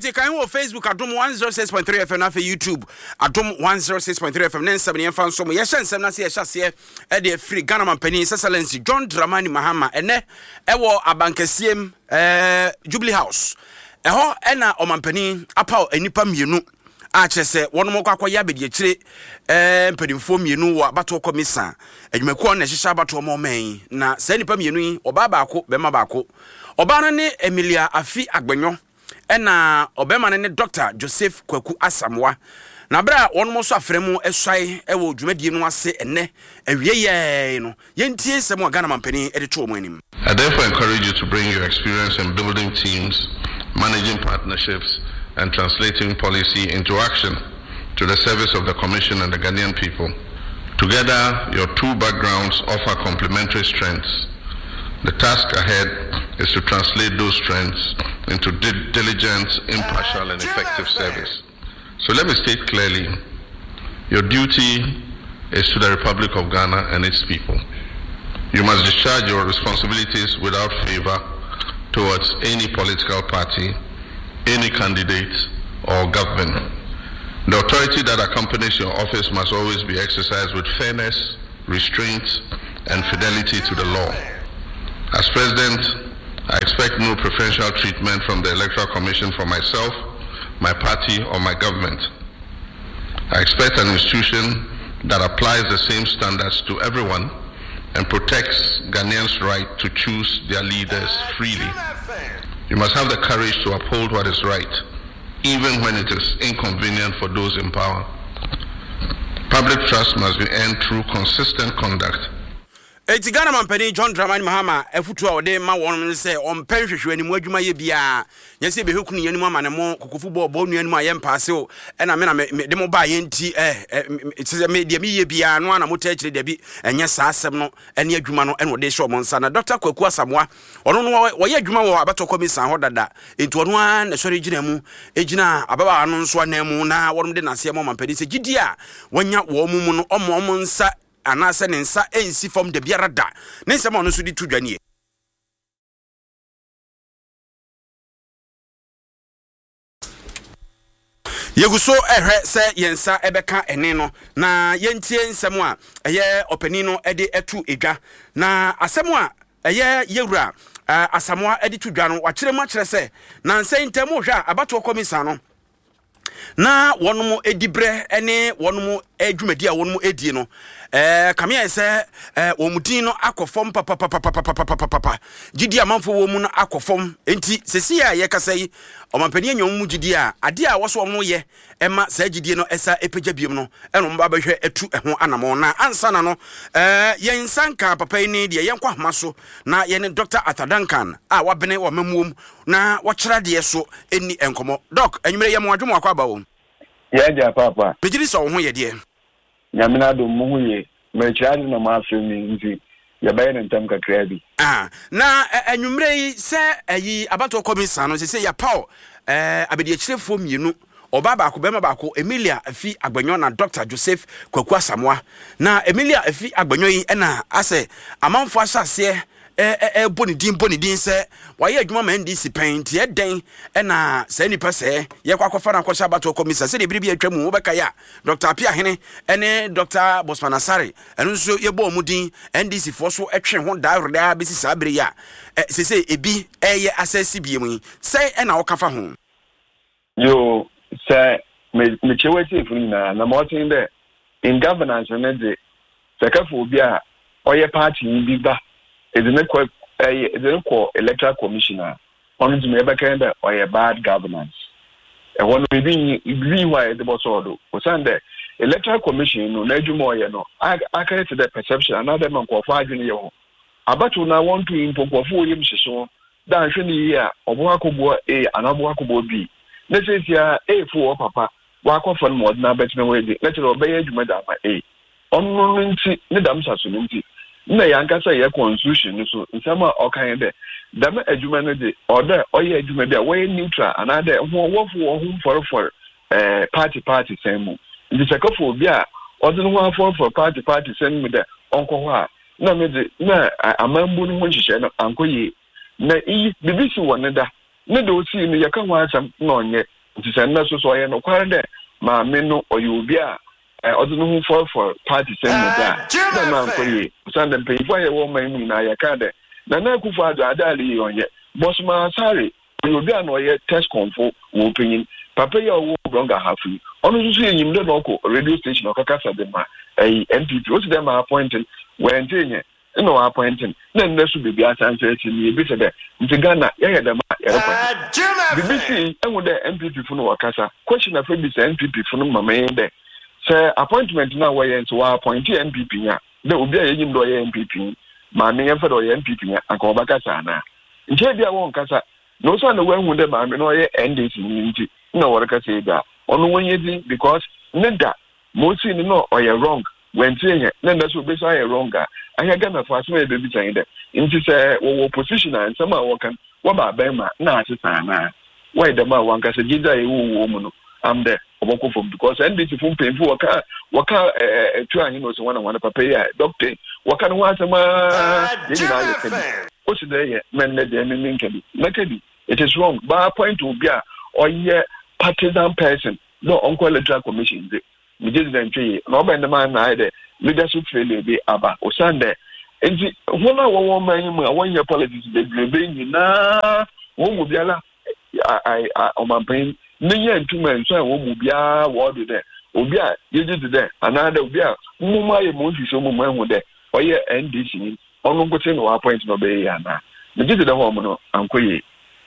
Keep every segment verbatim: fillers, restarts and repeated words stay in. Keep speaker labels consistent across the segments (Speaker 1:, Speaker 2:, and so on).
Speaker 1: Eti kan wo Facebook adom one oh six point three F M na fe YouTube adom one oh six point three F M ne nsem ne fan so mo ye hensem na se ye hyase e de free Ghana Mampani Excellency John Dramani Mahama ene e wo abankasiem eh Jubilee House eho e na omampani apa enipa mienu a chese wono mo kwakwa ya bedi akire eh mpadimfo mienu wo abato komisa adwumakuo na hihya abato mo man na sa nipa mienu yi oba baako bema baako oba no ne Emilia Afi Agbenyo ena obema ne Doctor Joseph Kwaku Asamoah na bra wono mo so afremu eswai e wo dwumadie no ase enne awieye no yentie semo Ghana Mampani e de to mo anim.
Speaker 2: I therefore encourage you to bring your experience in building teams, managing partnerships, and translating policy into action to the service of the Commission and the Ghanaian people. Together, your two backgrounds offer complementary strengths. The task ahead is to translate those strengths into di- diligent, impartial, and effective service. So let me state clearly, your duty is to the Republic of Ghana and its people. You must discharge your responsibilities without favor towards any political party, any candidate, or government. The authority that accompanies your office must always be exercised with fairness, restraint, and fidelity to the law. As President, I expect no preferential treatment from the Electoral Commission for myself, my party, or my government. I expect an institution that applies the same standards to everyone and protects Ghanaians' right to choose their leaders freely. You must have the courage to uphold what is right, even when it is inconvenient for those in power. Public trust must be earned through consistent conduct.
Speaker 1: Eti Ghana Mampani John Dramani Mahama efutu a ode ma won se on penhwehwe animu adwuma ye bia nyese be hekunu yanimu amane mo kokofu bo bo nu animu ayem paase o e na me na me de mo ba ye nti eh se me de me ye bia no ana mota akire de bi enye sa asem no ene adwuma no ene ode hye omo nsa na Doctor Kwaku Asamoah ono no wo ye adwuma wo abato komisa ho dada enti ono an na sori gina mu egina ababa anu nso anamu na wonom de nase mo Mampani se gidi a wonya wo mu mu no omo omo nsa anase ne nsa ensi from de biara da ne nsema ono so di tudwane yeguso ehwe se yensa ebeka ene no na yentie nsemo a eye opani no ede etu edwa na asemo a eye yewura Asamoah ede tudwa no wa kire mu akire se na nsen ntemu hwa abato komisa no na wonomo edibre ene wonomo adwumadi a wonomo edi no eh kamia ese eh omudin no akofom papa papa papa papa gidi amanfo wo mu no akofom enti sesi a ye kasa yi omampani anyom mu gidi a ade a woso omo ye ema sa gidi no esa epagya biem no eno mba behwe etu eho anamo na ansana no eh yen sanka papa ni de yen kwa homa na ye ne Doctor Atadankan a wabene wo mamuom na wo kyera de so eni enkomo doc enwere ye mo adwomo akwa ba wo
Speaker 3: ya ja papa
Speaker 1: pejiri so ho ye de
Speaker 3: nyamina do mu huye me kyerade na ma afemi nti ya baye ne ntam kakra bi
Speaker 1: ah na enwumre yi se ayi abato komisa no se se ya paul eh abedi akirefo mienu oba baako bema baako Emilia Afi Agbenyo na Doctor Joseph Kwaku Asamoah na Emilia Afi Agbenyo yi na ase amanfo asase eh eh boni din boni din se waye adwuma ma N D C paint ye den na sa nipa se ye kwakofa na kwosha abato komisa se de biribi atwamu wo beka ya Doctor Apia Hene ene Doctor Bosman Asare enu so ye bo omudin N D C fo so etwe ho da roda besi sa bere ya se se ebi eye asasi biemu se na wo kafa ho
Speaker 3: yo se me me cheweti fu na na mo tin de in governance na de sekafo obi a oye party bi ba edene ko eh edene ko electoral commissioner on the me beka nda oye bad governance e wono bi bi why the boss odo o sande electoral commission no na adwuma oye no aka to the perception another man ko fa adwene ye ho abatu na want to impopofo oye mhyeso da hwe ni ye a obo akobo e anabo akobo bi na sesia e fu papa wa akofo no mod na betime we let it obey adwuma da ma e onno nti ne dam saso nti na yankasa ye constitution so nsema okan de dam adwuma no de order oye adwuma de we neutral another ho wofo wo ho for for eh party party same ndi sekofo obi a order no for for party party same de onko ho a na me de na amambu no ho hihye no ankoye na iyi bibisi woneda ne de osi no yɛka ho asɛm na ɔnyɛ nti sɛ nna so so ɔyɛ no kware dɛ maame no ɔyɛ obi a ɔde no ho for for party sɛm no da na na nkɔyɛ sɛ ndɛ mpanyinfo ayɛ wɔ man mu nyinaa yɛka dɛ na na akufo ado adaale yi ɔnyɛ bɔsoma sare ɔyɛ obi a na ɔyɛ test confo wɔ panyin papa yi a ɔwɔ bronga hafi ɔno nso so yɛnyim dɛ na ɔkɔ radio station ɔkakasa de ma ɛyi M P P o si dɛ ma appointing wɛnte nyɛ na wɔ appointing na nnɛ so beebi asanse akyi ni ebi sɛ dɛ nti Ghana yɛyɛ dɛm a yɛrekɔ B B C ɛho dɛ M P P fo no wɔkasa question afɛ bi sɛ M P P fo no mama yɛn dɛ sɛ appointment na wɔyɛ nso wɔ appointing M P P nya dɛ obi a yɛnyim dɛ ɔyɛ M P P maame yɛn fɛ dɛ ɔyɛ M P P nya anka ɔbɛkasa ana nkyɛn bi a wɔn kasa na ɔsan na wɔahu dɛ maame no ɔyɛ N D C ni nti na wɔrekasa yi da ɔno wɔnyɛ din because ne da mosi ni no ɔyɛ wrong wɛnti yɛ na nda so obesa yɛ wrong a ayɛ Ghana fo asɛm yɛ bebi kyɛn dɛ nti sɛ wɔwɔ position a nsɛm a wɔka wɔba abɛn na asesa ana wɔyɛ dɛm a wankasa gyidza yɛ wɔ mu no am dɛ ɔbɔkɔ fam because N D C fo mpanyinfo wɔka wɔka ɛɛ tu anyi no so wɔn na wɔn papa yi a doctor wɔka no ho asɛm a yɛ nyinaa yɛ kɛbi osi dɛ yɛ mɛn ne deɛ ne ne nkɛbi mɛkɛbi it is wrong ba point obi a ɔyɛ partisan person no onko electoral commission de me just dem twe na oba ndema na ayɛ de leadership failure bi aba osande enti hona wo wo man mu a wonye politics de blebe nyina wo mu biala ai o mampan ne nya ntuma nso a wo mu bia wo do de obi a yeji de ana de obi a mu mu aye mu hwehwe mu mu ahu de oyɛ N D C ni ono ngote no appoint no be ya na me just de ho mu no ankoye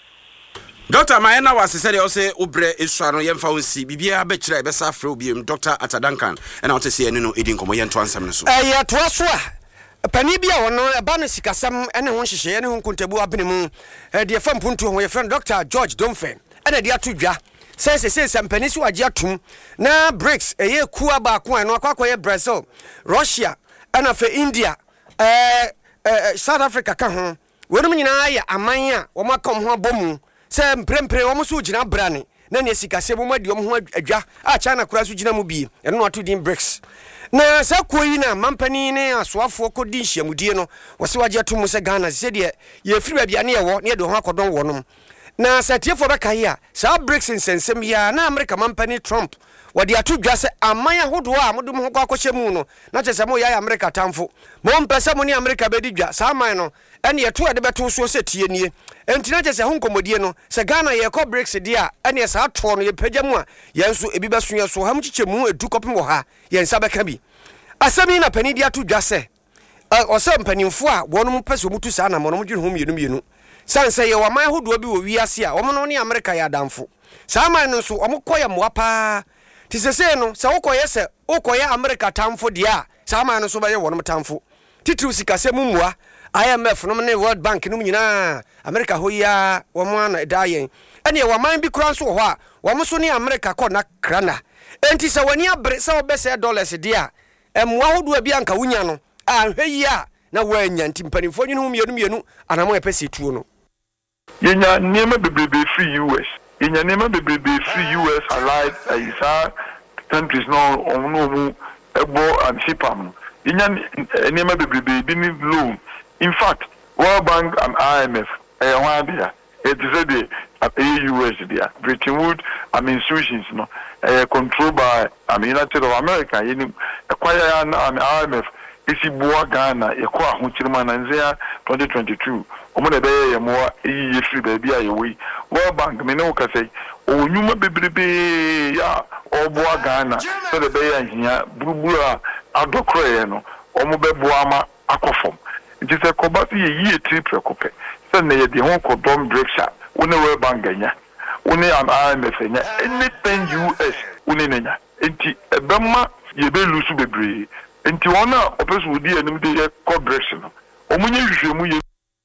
Speaker 1: Doctor Mayena was said also Ubre Israno Yemfa Unsi, Bibia Betray, Bessa Frobium, Doctor Atadankan, and out to see no eating Comoyan Transam. Eh, Twaswa, Panibia or no, a Banasika, some and one she and who could tabu abinimu, a dear friend Puntu, your friend Doctor George Domfen, and a dear Tuja, says he says some Peninsula Jatum, now breaks a year Kuaba, no Quacoya Brazil, Russia, and for India, uh, uh, South Africa, Kahon, women in Aya, Amaya, or Macom Bomu. Say mprempre wo so gina brane na ne sikase bo madi om ho adwa a China kura so gina mu bi eno no atodin bricks na sa koyi na mampani ne asoafo kodi hyiamudie no wo se wage to mu se Ghana se de ye firi ba bia ne ye wo ne de ho akodon wo nom na satiefo beka yi a sa bricks nsensem ya na America mampani Trump wadi atodwa se amanya hodo a modum ho kwakohye mu no na chese mo ya America tamfo mo mpese mo ne America bedi dwa sa aman no ene ye to ade beto so se tie nie entina chese ho nkomodie no se Ghana ye ko bricks de a ene sa ato no ye pagya mu a ye nso ebi beso ye so ham chiche mu edu kopem wo ha ye nsa beka bi asemi na pani dia atodwa se o se mpanimfo a wonum pese mutu sa na mo no dwene ho mienu mienu sanse ye waman hodo bi wo wiase a wo no ne America ya damfo sa aman no so omokoye mo pa ti sese no se wokoye se wokoye America tamfo de a sa aman no so ba ye wonum tamfo titru sikase mumua I M F no ne World Bank no nyina America ho ya wo mo ana da yen ene wo man bi kura so ho a wo mo so ne America ko na krana enti se wani abre se obese dollars de a emwa hodo bi anka wunya no a hweyi a na wanya nti mpanimfo nyino mienu mienu anamo epese tuo no
Speaker 4: yenya niema bebrebe free U S yenya niema bebrebe free U S allied isa countries no ono mu ebo and shipam yenya niema bebrebe bi ni loan. In fact, World Bank and I M F, eh, one there, it is the A U S there, Bretton Woods, I mean, institutions, no, eh, controlled by, I mean, United of America, you acquire an I M F, isi bua Ghana, ekwa hunchirima nanzea twenty twenty-two, omone beye ya mwa, iyi free baby ya yewi, World Bank, mene ukase, o nyuma bebebe ya, o bua Ghana, so de beye ya hiya, bulubula, adokre no, omo be bua ma, akofom. It is a cobati ye trip recope. Send the home codom break shot. One World Bank Ganya. One an I M F. Anything U S. Unina. Enti a Bama ye be lusu bebre. Enti wana opes would be an immediate correction. Omuni you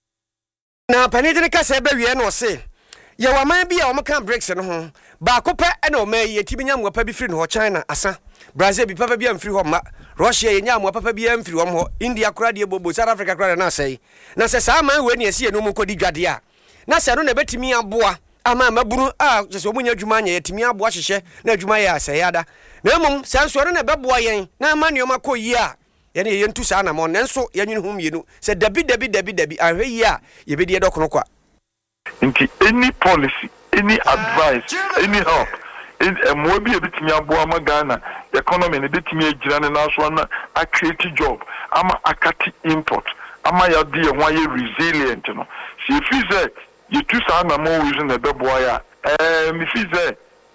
Speaker 4: now
Speaker 5: Panitica Sebe no say. Ya wa man bia o maka breaks no ho. Ba ko pe e na o ma ye tibnya mo pa bi free no China asa. Brazil bi papa bia mfiri ho ma. Russia ye nya mo papa bia mfiri ho mo. India kura de bobo South Africa kura na say. Na se sa man we na esi no mu kodi dwade a. Na se no na betimi aboa ama maburu a se so munya adwuma nya yetimi aboa hyehye na adwuma ye asayada. Na mum sanso no na beboa yen na ma ne o makoyi a. Ye ne ye ntu sa na mo nenso ye nwene ho mienu. Se dabi dabi dabi dabi ahwe yi a ye be de dokono kwa.
Speaker 4: Into any policy, any advice, any help, in a more be a bit me aboa Ghana, the economy and a bit me a journey now so a creative job. I'm a cat import. Am I a dear why you resilient? You know, see if you say you two son are more using the boy, um, if you say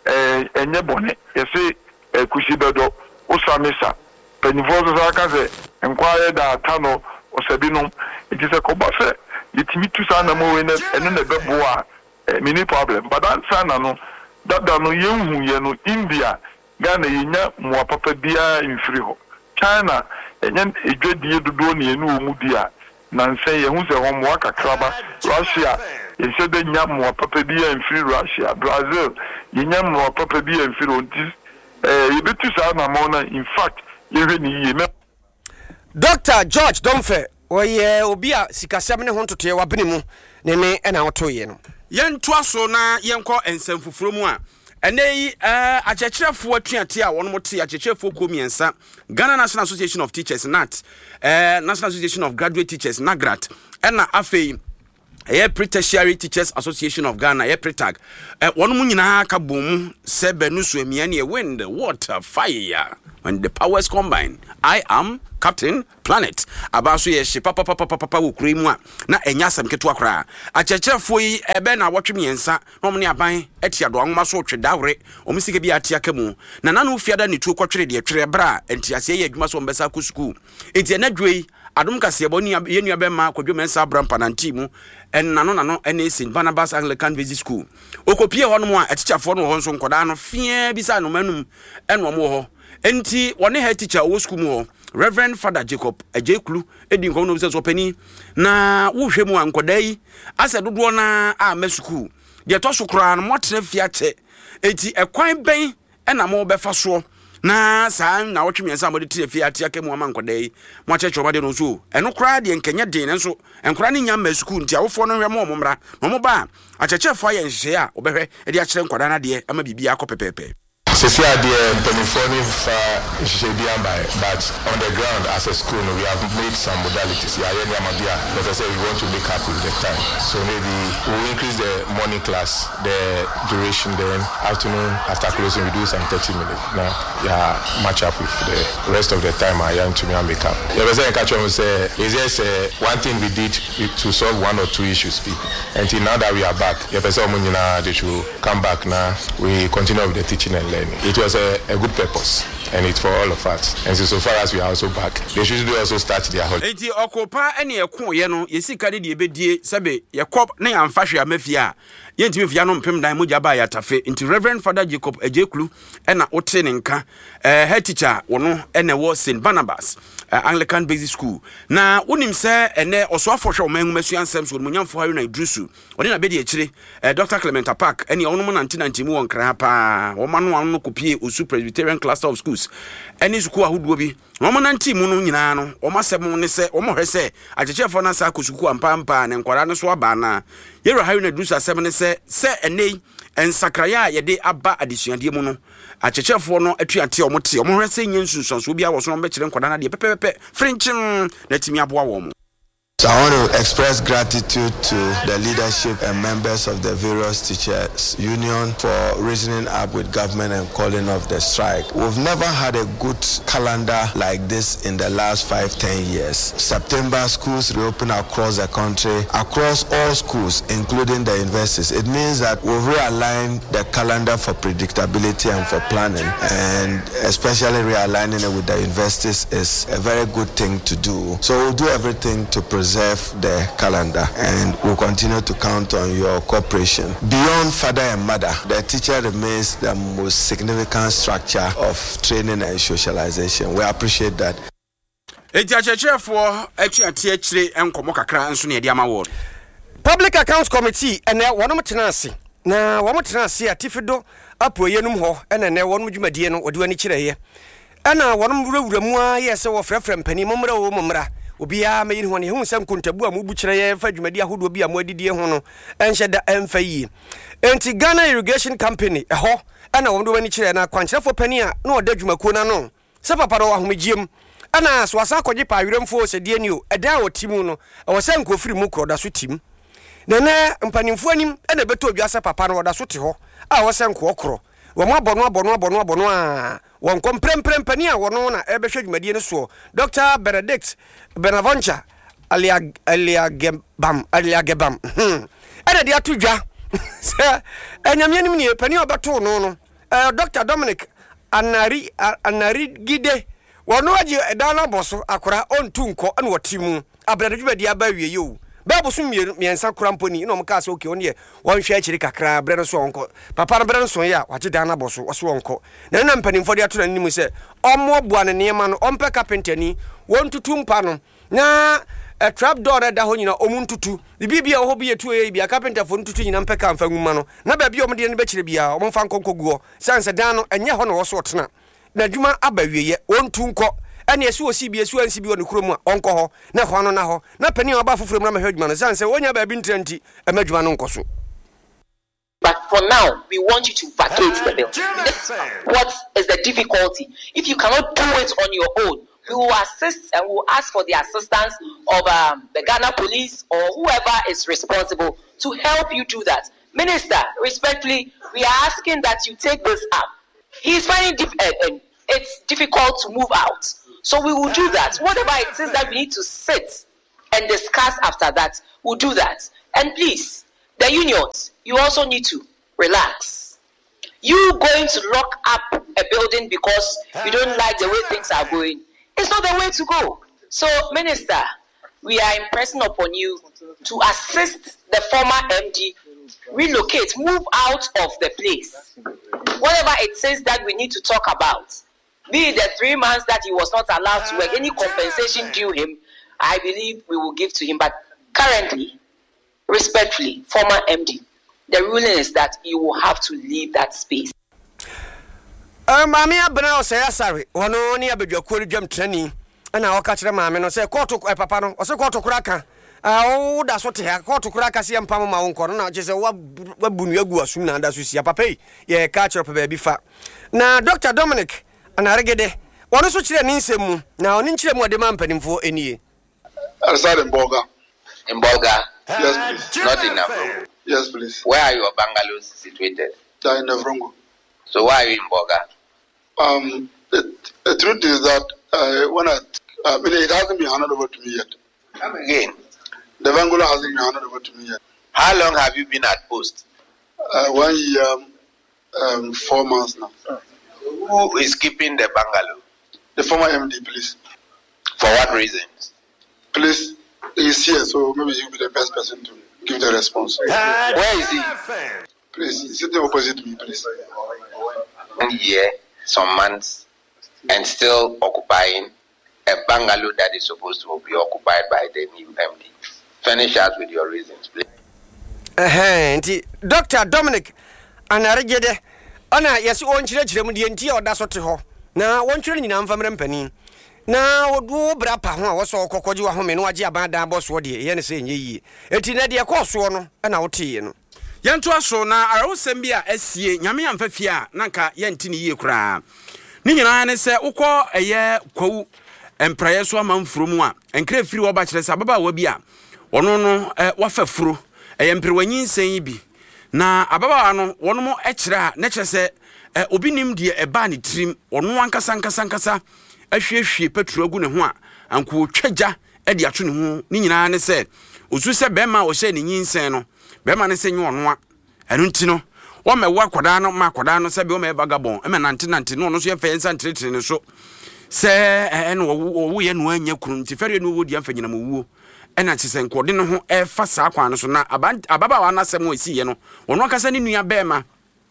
Speaker 4: a nebonnet, you say a Kusibedo, Osamisa, Pennyvosa Kaze, inquire that tunnel or Sabinum. It is a cobaffe. You me two son are more in it, and then the boy, mini problem. But that son, no, that no young, you know, India, Ghana, you know, more papa beer in Friho, China. And then a good deal to do near New Mudia. Nancy, who's a home worker, Kraba, Russia, you said the Yamu, Papa Beer and free Russia, Brazil, Yamu, Papa Beer and free on this. You bet to Mona, in fact, you really.
Speaker 5: Doctor George Domfe, or ye, Obia, Sikasamina Honto to your Binimu, Nene, and our Toyen.
Speaker 1: Yen Twaso na Yanko and Senfu Frumwa. And they uh a church for Tia, one more tea, a church for Kumiensa, Ghana National Association of Teachers, N A T, uh, National Association of Graduate Teachers, NAGRAT, and Afe, a Pre-Tertiary Teachers Association of Ghana, a Pretag. Uh, one munina kaboom, Sebenusu, Miani, wind, water, fire. When the powers combine, I am Captain Planet. Abasu ye she papa papa papa papa ukrimwa na enyasam ketua kra. Achechefo yi ebe na watwe miensa no mne aban etia do anwoma so twe dawre omisike bi atia kemu na nanu fiada ni tu kwatwere de twere bra enti ase ye adwuma so mbesa ku school enti enadwei adum kase boni ye nua be ma kwadwo mensa brampa na ntimu en nano nano ene Saint Barnabas Anglican Basic School okopie ho no mo a etichafo no ho nso nkoda no fie bi sa no manum eno mo ho enti wone head teacher wo school mu ho Reverend Father Jacob Ejeklu edi nko no so pani na wo hwɛ mu ankoda yi ase dodo na a mesuku de to so kra no motre fiate enti ekwan ben na mo befa so na saa na wotwe miensa mo de tre fiate akemu ama ankoda yi mo cheche obade no so eno kra de nkenye den nso enkora ne nya mesuku nti awofo no hwɛ mo mo mra no mo ba achechefo aye nhye a obehwɛ e de akere nkoda na de ama bibia akɔpepepe.
Speaker 6: Since we are the Penifoni but on the ground as a school, we have made some modalities. Yeah, but I said we want to make up with the time. So maybe we'll increase the morning class, the duration, then afternoon, after closing, we do some thirty minutes. Now, yeah, match up with the rest of the time I am to me and make up. Yeah, but I catch on say, is there uh, one thing we did to solve one or two issues? Until now that we are back, yeah, they should come back now. We continue with the teaching and learning. It was a, a good purpose, and it's for all of us. And so, so far as we are also back, they should also start their holiday.
Speaker 1: Enti okopa ene ekwo ye no yesika de de bedie sebe yekop na yamfahwe amafia yentimi fia no mpem dan moja ba yatafe nti Reverend Father Jacob Ejeklu ena ote ne nka eh head teacher wono ene wo Saint Barnabas uh, Anglican Basic School na wonim se ene oso afohwe o manhumasu ansem so munyamfo hayo na idrusu one na bedi ekire uh, Doctor Clement Park ene wono mo nineteen ninety mu won kra pa wo manu anu kopie Osu Presbyterian Cluster of Schools ene school ahoduo bi wo mo nineteen mu no nyina no wo masem ne se wo mo hwe se achechefo na sa kosuku ampa ampa ne nkwara ne so aba na yero hayo na idrusu asem ne se se ene ensakraya ye de aba adesuade mu no achechefo no atuate o mote o mo hwe se nyensunsunso bia wo so no be kire nkwada na de pepepe frenchim na timi aboa wo mo.
Speaker 7: So I want to express gratitude to the leadership and members of the various teachers union for reasoning up with government and calling off the strike. We've never had a good calendar like this in the last five, ten years. September, schools reopen across the country, across all schools, including the universities. It means that we've realigned the calendar for predictability and for planning, and especially realigning it with the universities is a very good thing to do. So we'll do everything to preserve the calendar, and we'll continue to count on your cooperation. Beyond father and mother, the teacher remains the most significant structure of training and socialization. We appreciate that.
Speaker 5: Public Accounts Committee and one of tenancy. Now, one of tenancy at Tifido, up where you know, and then one with Median or do any chile here. And now one of the yes, or from Penny Mumra or Mumra. Obia me hu ne hu sem kontabu amubu kire ye fa dwumadi ahodo bi amuadidie ho no enhye da emfa yi enti Ghana Irrigation Company eho ana womdo wani kire na kwankyerefo pani a na oda dwumako na no se papa do ahomegiem ana so asa kogye pa weremfo se die ni o eda o timu no e wo se nkofiri mu kroda so tim nana mpanimfo anim ena beto odwase papa no oda so te ho a wo se nko okro wo mo abono abono abono abono a won komprempre mpani a wono na ebehwe dwumadie ne so Doctor Benedict Benaventure alia alia gebam alia gebam ena dia tudwa se enyamye nim ne pani obeto no no Doctor Dominic Anari Anari Gide wono agi edana boso akora ontu nko ena wotimu abrade dwumadie abawie yo Babu sum miensa kramponi no mka se okay onye won hwe akiri kakra bre no so onko papa no bre no so ya waje dan na boso so onko na na mpanimfo de ato na nimu se ommo bua ne niema no ompe carpenter ni won tutu mpa no na a trap door da ho nyina omuntutu bibia ho bi etu e bia carpenter fo ntutu nyina mpe ka mfa nguma no na ba bia omde ne be kire bia omfa nkonko guo sanse dan no enye ho no wo so otena na dwuma abawieye won tu nko ene esu osi bi esu ansi bi won kurom a onko ho na ho no na ho na pani oba foforo mu na mahadwuma no sanse wonya ba bi ntranti emadwuma no nkoso.
Speaker 8: But for now, we want you to vacate the building. This, what is the difficulty? If you cannot do it on your own, we will assist and we will ask for the assistance of um, the Ghana police or whoever is responsible to help you do that. Minister, respectfully, we are asking that you take this up. He is finding dif- uh, uh, it's difficult to move out. So we will do that. Whatever it is that we need to sit and discuss after that, we'll do that. And please, the unions, you also need to relax. You going to lock up a building because you don't like the way things are going, it's not the way to go. So, Minister, we are impressing upon you to assist the former M D relocate, move out of the place. Whatever it says that we need to talk about, be it the three months that he was not allowed to work, any compensation due him, I believe we will give to him. But currently, respectfully, former M D, the ruling is that you will have to leave that space.
Speaker 5: Uh, Mammy Abena say sorry, one only a bit your cool jump training, and I'll catch the mammy and say, Caught to a papa, or so caught to cracker. Oh, that's what I caught to crack. I see him palm my own corner, just a what bunyagu as soon as you see a papa, yeah, catch up a baby fat. Now, Doctor Dominic, and I get it. What is what you need some now? Ninch more demand penning for any.
Speaker 9: I said in Bolga.
Speaker 10: In Bolga?
Speaker 9: Yes, please.
Speaker 10: Not in Navrongo.
Speaker 9: Yes, please.
Speaker 10: Where are your bungalows situated?
Speaker 9: They're in Navrongo.
Speaker 10: So why are you in Bolga?
Speaker 9: Um, the, the truth is that uh, when I, I mean, it hasn't been handed over to me yet.
Speaker 10: Come again.
Speaker 9: The bungalow hasn't been handed over to me yet.
Speaker 10: How long have you been at post?
Speaker 9: Uh, one year, um, four months now.
Speaker 10: Who is keeping the bungalow?
Speaker 9: The former M D, please.
Speaker 10: For what reasons?
Speaker 9: Please, he's here, so maybe you'll be the best person to give the response.
Speaker 10: Where is he?
Speaker 9: Please, he's sitting opposite me, please.
Speaker 10: One year, some months, and still occupying a bungalow that is supposed to be occupied by the new M D. Finish us with your reasons, please.
Speaker 5: Uh-huh. Doctor Dominic, and I read it. Ana yes won chire chire mu die nti oda so te ho na won chire nyina mfamre mpani na odu bra pa ho a wo so kokoji wa home no wage abada boss wo de ye ne se nye yi enti na de ko so no na wo te no
Speaker 1: yento aso na arawosem bi a asie nyame amfafie a nanka yenti ne yie kura ni nyina ne se ukọ eye kwawu empraye so amamfuro mu a enkra firi wo ba kire sa baba wa bi a ono no wafafuro eye mprewanyi nsen bi na ababa no wono mo ekire a ne kire se obi nim de eba ne trim wono ankasa ankasa ankasa ahwiehwie petro agu ne ho a anko twaja e de ato ne ho ni nyina ne se osu se bema o hye ne nyinsen no bema ne se nyi wono a enu nti no wo me wa kwadaa no ma kwadaa no se be o me bagabon e me nante nante no no so ye fa yensa ntretre ne so se e no wo ye no anya kunu nti fere no wo di amfa nyina mowuo ena chise nkode no ho e fa saa kwa no so na ababa wa nasem o siye no wono akasa ne nua bema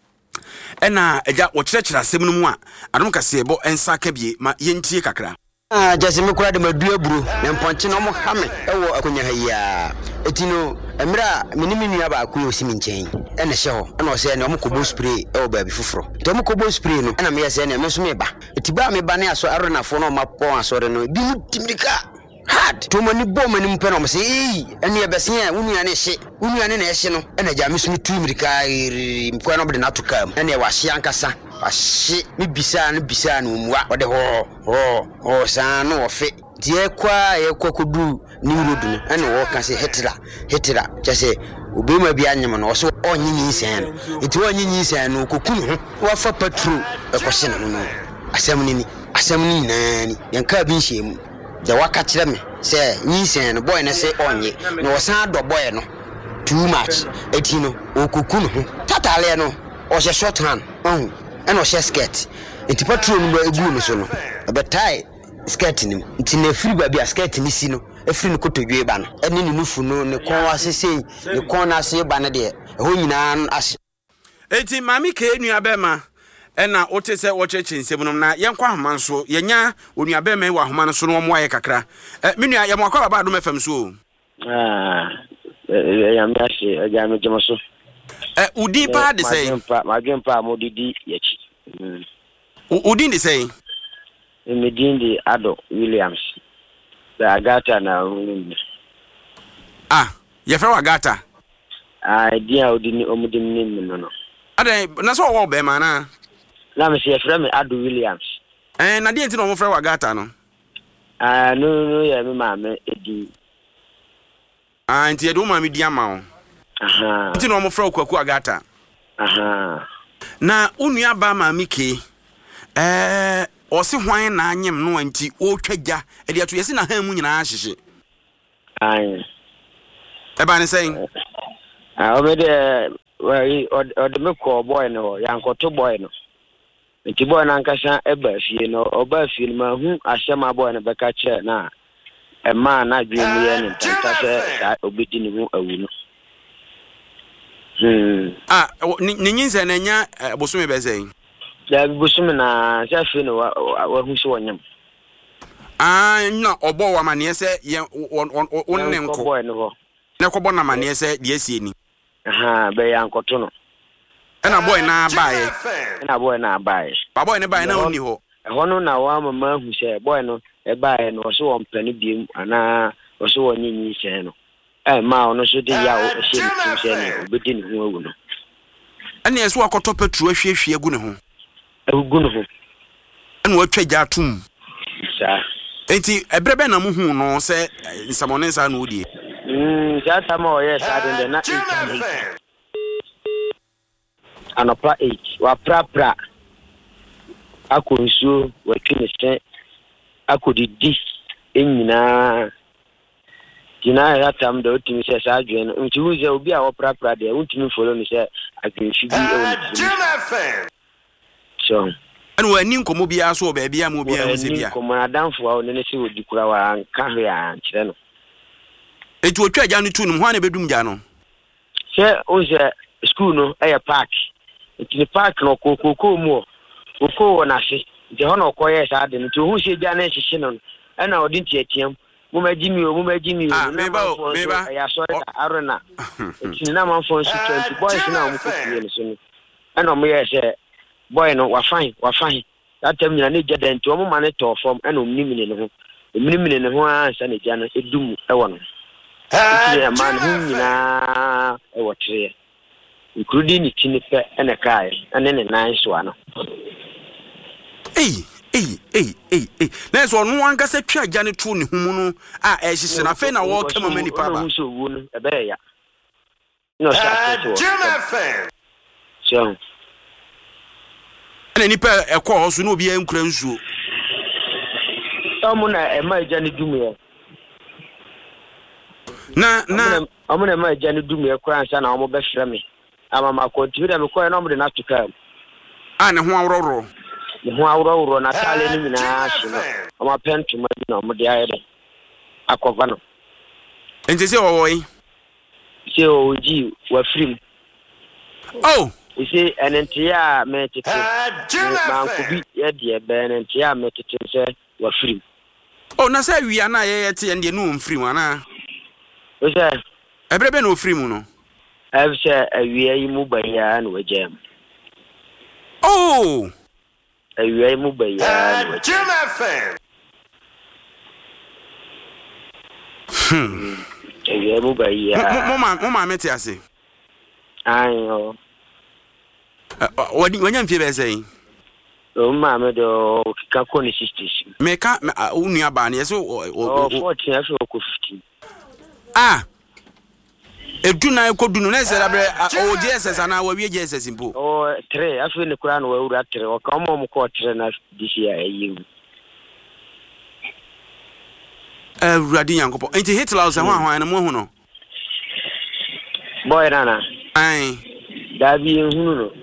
Speaker 1: ena eja wo kyerɛkyerɛ asem no mu a adom kase ebo ensa ka bie ma yentie kakra
Speaker 11: ah jase me kura de madua buru na mponche no mo ha me ewo akonya ha ya etino emra menimi nua ba akoyo simi nkyɛn ena hye ho ena o se ne o mokobo spray ewo ba bi foforo to mokobo spray no ena me yɛ ne me so me ba etiba me ba ne aso aronafo no mapɔ asɔre no bi mu timrika hard to mani bo mani mpe no mse eh ene ebesen a unua ne hye unua ne na ehye no ena gya me so tu mirika mkwa no bde na to kam ene wa hye ankasa ahye me bisa no bisa no muwa ode ho ho ho san no ofe die kwa ye kokodu ni rodu no ene wo ka se hetira hetira je se obi ma bi anyem no so onyi nyisan nti onyi nyisan no kokunu ho wa fa patrol e ko hye no no asem ni ni asem ni nani yanka bi nhye da waka kire me say nyisan no boy na say onye no wosan do boy no too much etino okokunu ho tatale no o hye short hand oh and o hye skirt nti patrol no egu no so no abetai skirt ni nti na free ba bia skirt ni si no efiri no kotodwe ba no ene ni nufu no ne kon asese ne kon na ase ba ne de ho nyina ase
Speaker 1: eti mami ke nua bema ena ote se wo cheche nsem no na yenkwa homa nso yenya onua bema wa homa nso no mo aye kakra eh menua ye mo akwa baba do mefam so
Speaker 12: ah ya mi ase ya mi jemo so
Speaker 1: eh udi pa de sei
Speaker 12: ma dwempa mo didi yachi
Speaker 1: udi de sei
Speaker 12: Medindi Ado Williams. The Agata na
Speaker 1: ah, ye fa Agata.
Speaker 12: Ah, dia odini omudini no no.
Speaker 1: Ade na so wo be ma na.
Speaker 12: Na me se fra me Ado Williams.
Speaker 1: Eh na dia nti no mo fra Agata no.
Speaker 12: Ah no no ye me ma me edi.
Speaker 1: Ah nti ye do ma me di ama o.
Speaker 12: Aha.
Speaker 1: Nti no mo fra Kwaku Agata.
Speaker 12: Aha.
Speaker 1: Na unua ba ma mi ke eh osi hwan na anyem no anti o twaja e de ato yesi na han mu nyina ahyehye
Speaker 12: ai
Speaker 1: e ba ne sen
Speaker 12: ah o me de we o de me ko boy no yankoto boy no nti boy na nkasa e ba fie no o ba fie no ma hu ahyema boy no be ka che na e ma na dwemu ye ne ntanta se obedi ne hu awu no hmm
Speaker 1: ah ni nyinze na nya bosome be sen
Speaker 12: ya busumi na safi no wa huso wonyam
Speaker 1: ah na obo wa mane se ye onne nko
Speaker 12: boy no
Speaker 1: na ko bona mane se de asie ni
Speaker 12: aha be ya nkoto no
Speaker 1: na boy na baaye
Speaker 12: na boy na baaye
Speaker 1: ba boy ne baaye na oni ho
Speaker 12: e hono na wa mama hu se boy no e baaye no so won plani biem ana so won nyinyi se no eh ma ono so de ya o hye tim se ne obedi ne hu awu no
Speaker 1: ana eso akoto petru ahwehwe agu ne ho
Speaker 12: agu ne ho
Speaker 1: ana watwaja atum
Speaker 12: sa
Speaker 1: enti ebrebe na mu hu no se nsamone nsa na odie
Speaker 12: mm jata ma o yes adende na anopa eight wa pra pra akonsu wa twinese akodidi enyina jina ya tam do timi se sa adwen nti wuze obi a wo pra pra de untimi follow ni se adwensu bi e woni so
Speaker 1: anu wani nkomo bia so ba bia mo bia wo se bia
Speaker 12: nkomo adamfo a ne se odi kura wa nka hwe a kire no
Speaker 1: etu otwa ja no tu no ho na bedum ja no
Speaker 12: se o se school no e park nti park no kokoko mu kokoko na se je ho no koye sa de nti hu se ja na hihye no e na odi ntiatiam mo magimi o mo magimi o
Speaker 1: na ba me ba
Speaker 12: ya so da arena nti na manfo su twenty boys na mo kokie no so no e na mo ye se boy no wa fine wa fine that time na ne jada nti o mo mane to form e na omnimine ne ho omnimine ne ho ansa ne ja no edum e wo no nti ya man hu nyina e wo tre including ni tinipe ene kai ene ne nice one
Speaker 1: eh eh eh eh eh na so no anka se twa ja ne tu ne humu no a e hihye na fe na wo kama mani pa ba
Speaker 12: so wu no e be ya no sha to so
Speaker 1: ene nipa e ko so no obi ankura nsuo
Speaker 12: amu na e ma ja ne dum ye
Speaker 1: na na
Speaker 12: amu na ma ja ne dum ye kwa ansa na omo be hwere me ama ma continue da me ko na omo de na tuka
Speaker 1: a ne ho awroro
Speaker 12: ne ho awroro na tale ni nyina shi no omo pentu ma na omo de ayede akova no
Speaker 1: enti se wo yi
Speaker 12: se o ji wa frim
Speaker 1: oh
Speaker 12: isi enentia me tete ma nkubi ye de be enentia me tete se wa frim
Speaker 1: oh na sa wi ana ye ye te ende no mfrim ana
Speaker 12: o se
Speaker 1: ebrebe no frim no
Speaker 12: e se awie yi mu baya na wajam
Speaker 1: oh
Speaker 12: awie yi mu baya na wajam hmm awie mu baya
Speaker 1: mo ma mo ma meti ase
Speaker 12: ayo
Speaker 1: wadi wanya mfie be sei
Speaker 12: o ma me do kika ko ni sixties
Speaker 1: me ka unu aba na yeso
Speaker 12: o fourteen aso ko fifteen
Speaker 1: ah Eduna ekodunu na se dabre o J S S ana wa wie J S S mpo.
Speaker 12: Oh tre afi ne kura no wa wura tre o ka mo mo ko tre na this year ayi.
Speaker 1: Eh Radi Yankopo. Enti Hitler se hwan hwan na mo hu no.
Speaker 12: Boy nana.
Speaker 1: Ai.
Speaker 12: Dabi ehunu no.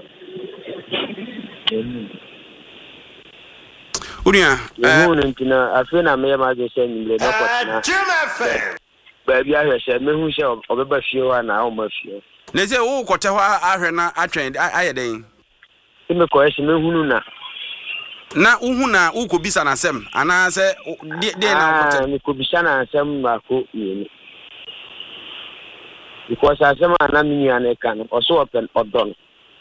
Speaker 1: Unia,
Speaker 12: ehunu ntina afi na me ma je se nyile na kwatina. Baby I say me hu se obeba fie wa na o ma fie.
Speaker 1: Na se wo kote ho ahwe na atwen aye den.
Speaker 12: Me ko ese me hunu na.
Speaker 1: Na uhu na ukobisa na asem ana se de na kote.
Speaker 12: Ah, me ko bisa na asem ba ko yeni. Because asem ana mi ya na kan oso open odon.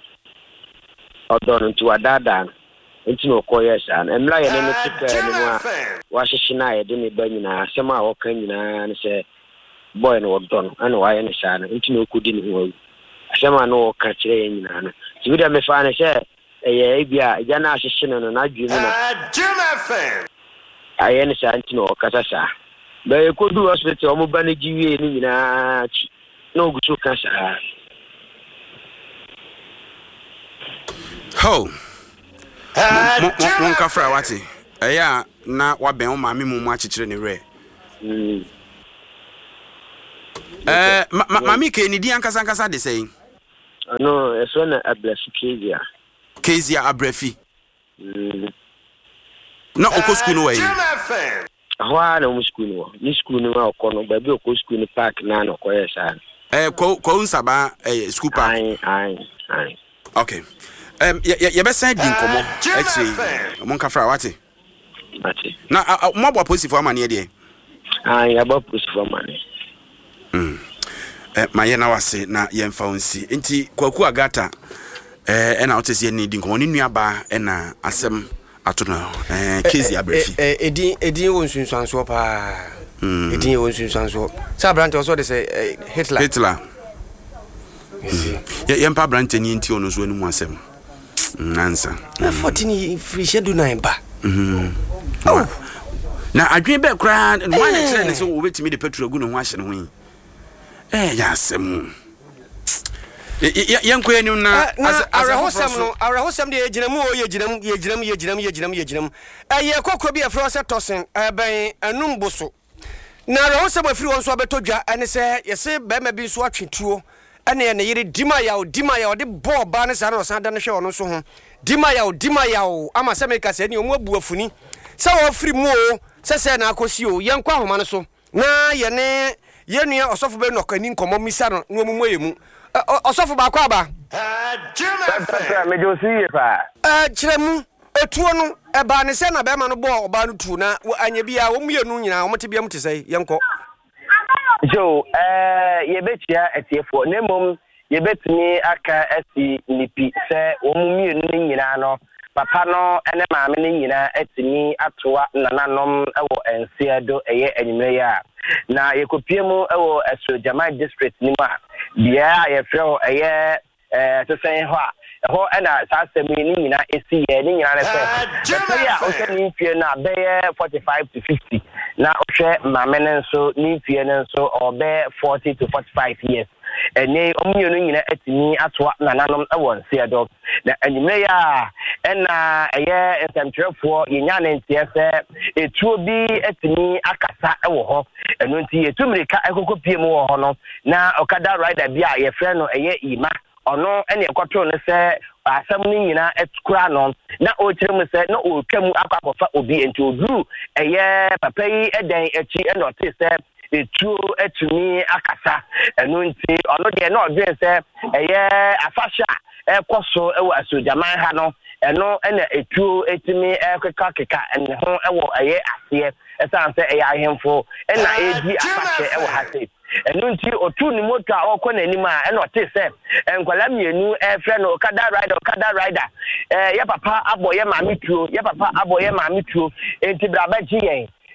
Speaker 12: Odon nti wadada. Nti no ko yes an. Emla ye ne tipe ni wa wa hihina ye de me ba nyina asem a wo kan nyina ne se boy no odon ana wa ye ne sha na nti no ko di ni ho. Asem a no ka kire ye nyina na. Ti bi da me fa ne se eye bia ja na hihina no na dwemu na.
Speaker 13: Jim F M.
Speaker 12: Aye ne sha nti no ka sa. Ba e ko du hospital o mo ba ne giwie ni nyina chi. No go to kasha.
Speaker 1: Ho. Mon ka fra wati. Eya na wa ben o ma me mu mu akekere ne re.
Speaker 12: Mm.
Speaker 1: Eh ma mi ke ni di ankasa ankasa de sei.
Speaker 12: No, eso na Abrefi Kezia.
Speaker 1: Kezia Abrefi.
Speaker 12: Mm.
Speaker 1: Na oko school no way.
Speaker 12: Hwa na mu school no. Ni school no ma oko no, ba bi oko school ni park na na ko yesa.
Speaker 1: Eh ko ko unsaba eh school park.
Speaker 12: Ai ai ai.
Speaker 1: Okay. Um ye ye be send din komo. Actually, mon ka fra wati.
Speaker 12: Ati.
Speaker 1: Na mo bo police for amane de.
Speaker 12: Ai abo police for amane.
Speaker 1: Mm. Eh maye na wase na ye mfa onsi. Enti kwaku agata eh na otese ye ni din komo ni nuaba e na asem atono eh Kezi Abrefi.
Speaker 5: Eh edin edin won sunsanso pa. Mm. Edin won sunsanso. Sa brand also de say Hitler.
Speaker 1: Hitler. Ye ye mpa brand ni enti ono so anu asem. Nansa.
Speaker 5: Na fourteen free schedule nine ba.
Speaker 1: Mhm. Oh. Na adwen be kra one na ne so wo betimi de petrol gu no ho ahye no ho. Eh ya asem. Yan ko yanim na
Speaker 5: arahosam no arahosam de yeginamu o yeginam yeginam yeginam yeginam yeginam aye kokro bi afro se tosen ben anum boso na arahosam afiri won so abetodwa ane se yese be ma bi so atwetuo ane ne yire dima yawo dima yawo de bo ba ne sa na osan da ne hwe ono so ho dima yawo dima yawo ama se me ka se ne omu abu afuni se wo firi mu o se se na akosi o yankwa homa no so na ye ne ye nua osofo be no kani nkomo misa no no mu yemu osofo ba kwa ba
Speaker 12: Jim me jo siye pa
Speaker 5: eh kiremu etuo no e ba ne se na be ma no bo oba no tu na anya bia wo mienu nyina wo mte bia mte sai yenko
Speaker 12: jo eh ye betia etiefo nemom ye betimi aka esi nipi se wo mienu nyina no papa no ene maame ne nyina etimi atoa nananom ewo ensiedo eye enyimre ya na yekopie mu ewo Esojama district ni ma bia ye frɛ eye eh sesen ho a ho ena sasemi ni nyina esi ye ni nyina ne se ya o se ni fie na be forty-five to fifty na o hwɛ maame ne nso ni fie ne nso o be forty to forty-five years ene omuyo no nyina etimi atoa nananom ewo nsiedo na enyimre ya ena eye entamtrefo yenya ne ntie se etuo bi etimi akasa ewo ho eno nti etumirika ekokopie mu wo ho no na okada rider bi a ye frɛ no eye ima ono ene ekotro ne se asam ni nyina etkura no na o kire mu se na o twam akwakofa obi enti oduru eye papa yi eden echi ene ote se etuo etumi akasa eno nti ono de na odwen se eye afasha ekoso ewo Esojama ha no eno ene etuo etimi ekeka keka ene ho ewo eye ase esan se eye ahemfo ena edi afasha ewo ha se eno nti otu ni moto a okọ na anima ena ote se enkwala mienu efre no okada rider okada rider eh ya papa aboye maame tuo ya papa aboye maame tuo enti braba ji yen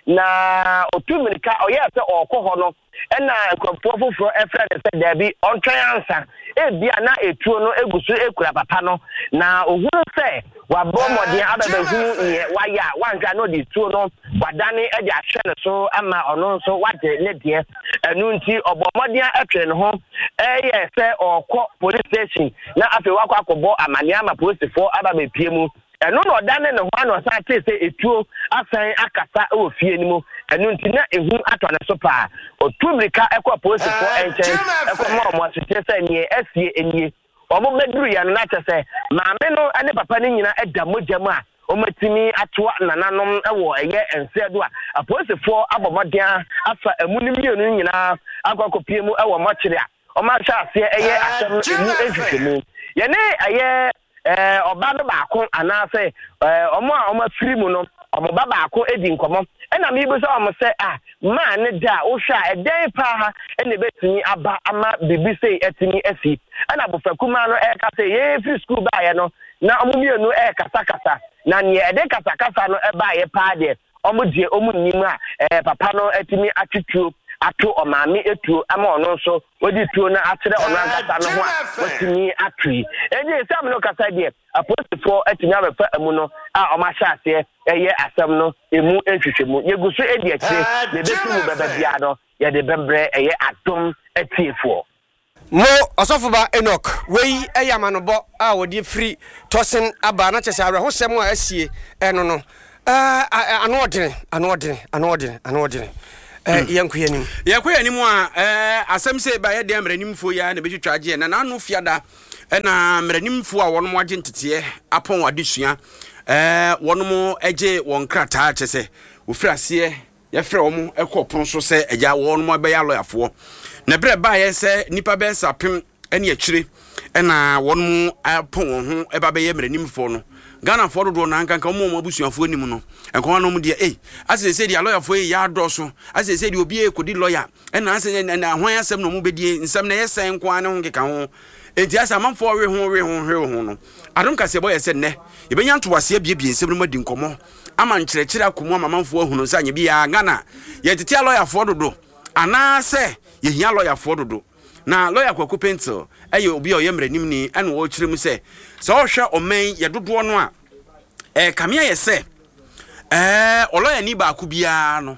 Speaker 13: na otumirika oye se okọ no na nkwafo foforo efra de se da bi ontwan ansa ebia na etuo no egusu ekura papa no na ohuru se wabọ mọdin ababahu ye waya wanhwa no di tuo no wadane e de ahwe ne so ama ono so wade ne de enu nti obọ mọdin atwe ne ho eye se okọ police station na afi wakọ akọbọ amane ama police fo ababepie mu enu no dane ne ho ano sa te se etuo asan akasa e wo fie ni mu enu nti na ehu atọ ne so pa otubrika ekọ police fo enchen ekọ mo mo asite se nie esie enie omo beduru ya na chese maame no ane papa ni nyina eda mogyamu a omatimi atoa nananom ewo eye ensedo a aposefo abomodea afa emunim yenu nyina akokopie mu ewo mochire a oma hwa ase eye asem emu ehwehwemu ye ne eye eh oba no baako anase eh omo a oma firi mu no omo ba baako edi nkomo ena me ibu so omo se ah ma ne da wo hwa eden pa ha ene betimi aba ama bibi sei etimi asi ena bofakuma no e ka se ye free school ba ye no na omo mienu e kasa kasa na ne ede kasa kasa no e ba ye pa de omo die omo nim a eh papa no etimi atwituo ato omame etuo ama ono so wodi tuo na akyere ono ankasa no ho a wotimi atwi eje sam no kasa de apostifo etinya befa amu no a omasha ase eye asem no emu ehwehwemu yeguso edi akire ne betu mu bebabia no ye de bembre eye atom etiefo
Speaker 5: mo osofoba Enoch wei eyamanobo a wodi free tosin aba na chese awe hosem a asie eno no eh anodene anodene anodene anodene eh yankuyanim
Speaker 1: yankuyanim a eh asem se ba ye de amranimfo ya na betwitwa age na nanu fiada na amranimfo a wono age ntete apon adesua eh wono mo age won krata chese ofirase ye frɛ wo ekopon so se agya wono mo be ya loyafo na bre ba ye se nipa be sapem ene akire na wono mo apon ho eba be ye amranimfo no Ghana for do na nkanka mo mo abusuafo anim no enko no mo de eh ase se de lawyer fo ya adoso ase se de obi e kodi lawyer na ase na hwan asem no mo bedie nsem na yesen nko an ho nkeka ho enti asa manfo we ho we ho hwe ho no adom kase boy se ne e benya nto wase biebie nsem no madi nkomo ama nkyerɛkyerɛ akomo ama manfo ahunu nsa nye bia Ghana ye tete lawyer fo dodo ana se ye hia lawyer fo dodo na lawyer Kwaku Pencil aye obi o yemranim ni ane wo kyerem se se o hwe omen ye dodo no a eh kamia ye se eh lawyer ni ba ku bia no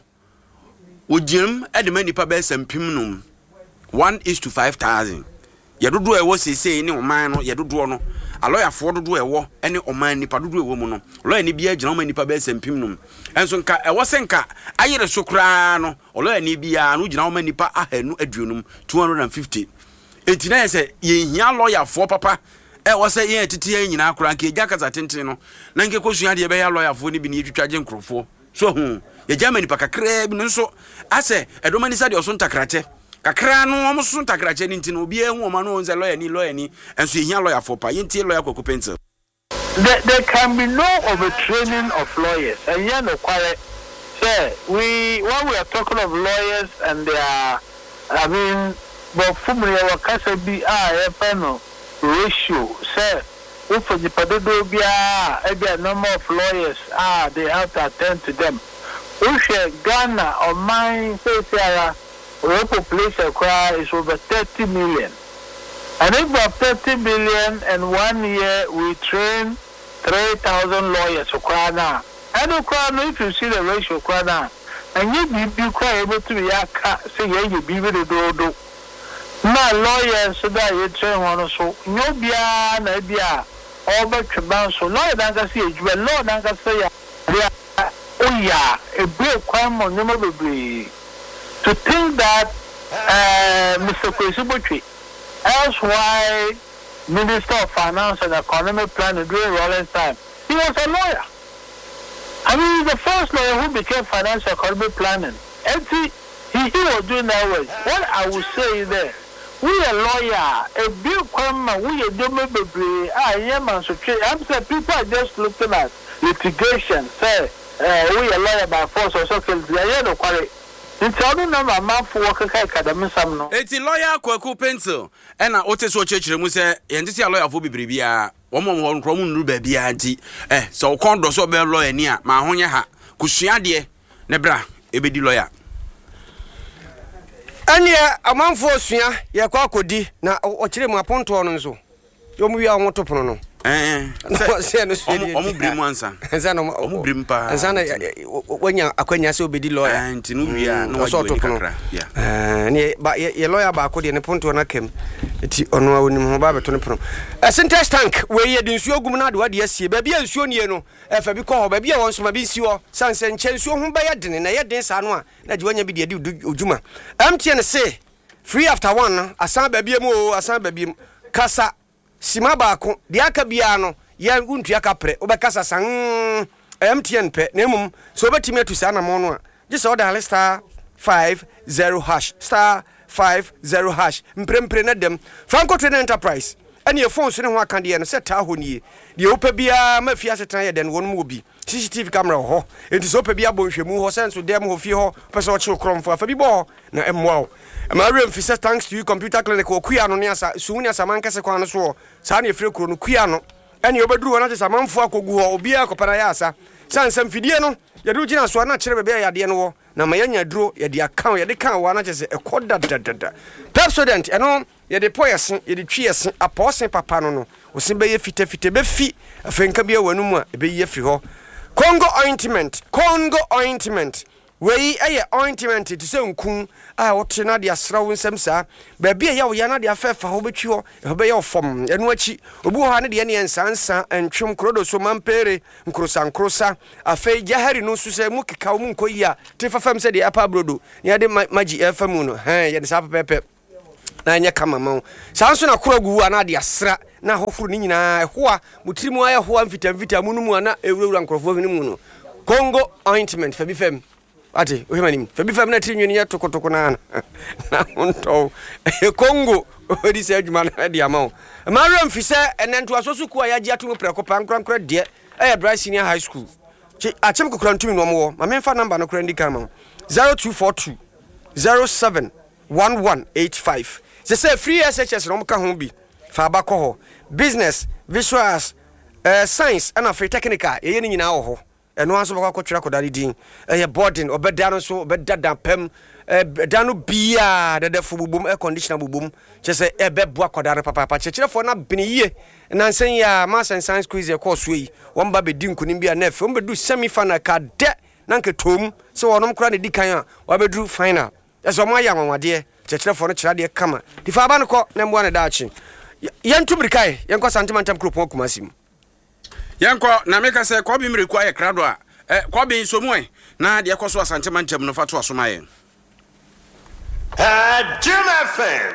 Speaker 1: ogiem edema nipa be sampim num one is to five thousand ye dodo e wo sesei ni oman no ye dodo no a lawyer fo dodo e wo ene oman nipa dodo e wo mu no lawyer ni bia gina oman nipa be sampim num enso nka e wo senka ayere sokra no lawyer ni bia no gina oman nipa ahanu aduonum two hundred fifty etina ye se ye hia lawyer fo papa e wo se ye tete nyina akura nke gya kasa tenten no na nke kosua de be ya lawyer fo ni bi ni twitwaje nkrofo so hu ye Germany pa kakra bi nso ase edoma ni sa de oso ntakrache kakra no omo so ntakrache ni ntino obi ehu oma no nze lawyer ni lawyer ni enso ye hia lawyer fo pa ye ntie lawyer Kwaku Pencil.
Speaker 14: There, there can be no overtraining of lawyers, and yeah, no quiet. Sir, we when we are talking of lawyers and they are, I mean, but from our casa be a panel ratio, sir. If for the padodo be a number of lawyers, ah, they have to attend to them. If Ghana or mine, say, Sarah, our population is over thirty million. And if we have thirty million and one year we train three thousand lawyers for Krana. And if you see the ratio Krana, and you be quite able to be a cat, say, you be with the do. My lawyers so that you train one so no be an idea. All but to bounce so no, I can see it. Well, no, I can say, oh, yeah, a big crime on number be to think that uh, Mister Kwesubutri. That's why Minister of Finance and Economic Planning during Rollins time, he was a lawyer. I mean, he's the first lawyer who became financial economic planning. And he, he, he was doing that way. What I would say is that we are lawyer, a big crime, we are doing baby. I am on security. I'm saying people are just looking at litigation. Say, uh, we are lawyer by force or something. I don't quality. It's all no man for work academy some no.
Speaker 1: It's lawyer Kwaku Pencil. And I ote so church mu say yenti a lawyer for bibia. Wo mo won krom nru ba bia anti. Eh so kon do so be lawyer ni a ma honye ha. Kusua de ne bra ebedi lawyer
Speaker 5: ane amanfo osua ye kwa akodi na okire mu aponto no nso yo mu wi a woto pono no
Speaker 1: eh
Speaker 5: se no so
Speaker 1: omo brim ansa
Speaker 5: ansa no
Speaker 1: omo brim pa
Speaker 5: ansa na wanya akwanya se obedi lawyer
Speaker 1: anti no wi a no
Speaker 5: so to pono eh ne ba ye lawyer ba akodi ne ponto na kem eti ono awonim ho ba beto ne pono sentence tank we ye di nsuo gum na de wade asie ba bia nsuo nie no efa bi ko ho ba bia won so ma bi si ho sanse nche nsuo ho ba ye dene na ye den sa no a na ji wanya bi de di ojuma M T N say free after one asan ba bia mu o asan ba bia kasa sima baako de aka bia no ya untua kapre obekasa san M T N pe na mum so obetimi atu sa na mo no a je so da star five zero hash star five zero hash mprempre na dem Franco Trading Enterprise ani e phone so ne ho aka de no set a honi de opa bia mafia setan ye den wonu mu obi C C T V camera ho enti so opa bia bonhwemu ho senso dem ho fi ho pese o che kromfo afa bi bo na emwa Mariam Fisa thanks to you computer clinic okuya no ne asa suuni asa man kese kwan no so sa na efire kuro no kuya no ene obeduru wona te samanfo akogu ho obi akopana ya asa sansam fidie no ye du gina so na kire bebe ya de no wo na mayanya duro ye de account ye de kan wa na kese ekoda dadada Pepsodent eno ye de poyesen ye de twiesen aposen papa no no osin be ye fite fite be fi afenka bia wanu mu a be ye fi ho Congo ointment Congo ointment Wei eye ointment to say nkun a wote na de asra wo nsem sa ba bia ya wo ya na de afefa ho betwi ho e be ya fom enu achi obu ho ne de ne ensansa entwem krodo so mampere nkrosa nkrosa afei jahari no su se mu keka wo mu nkoyi te fafam se de apa brodo ya de magi efam no he ya de sa pepe na nya kama ma sanso na krogu a na de asra na hofuru ni nyina hoa mutirimu aye hoa mfita mfita mu no mu na ewurawura nkrofo ni mu no Congo ointment fa bi fam ati ohemanim fa bi fam na tiri nwini ya tokotoko na na onto e Congo odi se adwuma na de ama o Mariam Fisa enento asoso ku ya gi atu preko pankrankra de e Bryce Senior High School chi achem kokra ntumi no mo ma memfa number no kra ndika ma zero two four two zero seven one one eight five ze say free S H S no mka ho bi fa ba ko ho business visuals uh, science and afre technical ye ni nyina wo ho eno anso bako kwatwira kodari din eh boarding obeda no so obeda da pem eh da no bia da da fu bubum air conditioner bubum chese ebe boa kodari papa papa chechirefo na beniye na nsen ya mass and science quiz e course we won ba be di nkunim bia na fe won be du semi final ka de na nketom so wonom kra ne di kan a wa be du final eso mo ya wanwade chechirefo no kira de kama di fa ba no ko na mbo na daachi yentu brikai yenko santimantam kropon kumasim
Speaker 1: Yanko na meka se ko bi mreku aye krado a eh ko bi nsomu e na de ekoso asante mantem no fato asoma ye
Speaker 15: eh Jim F M